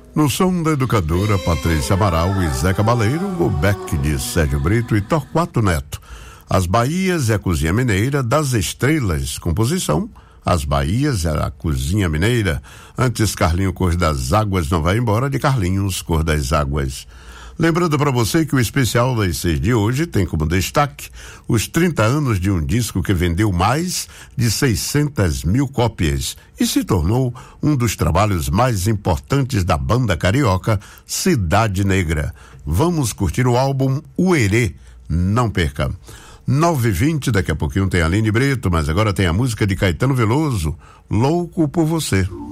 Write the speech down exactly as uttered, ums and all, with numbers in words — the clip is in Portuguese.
No som da educadora Patrícia Amaral e Zé Cabaleiro, o Beck de Sérgio Brito e Torquato Neto. As Bahias é a cozinha mineira das estrelas. Composição: As Bahias é a cozinha mineira. Antes, Carlinhos Cor das Águas Não Vai Embora, de Carlinhos Cor das Águas. Lembrando para você que o especial das seis de hoje tem como destaque os trinta anos de um disco que vendeu mais de seiscentas mil cópias e se tornou um dos trabalhos mais importantes da banda carioca Cidade Negra. Vamos curtir o álbum Uerê. Não perca. nove e vinte, daqui a pouquinho tem a Aline Brito, mas agora tem a música de Caetano Veloso, Louco por Você.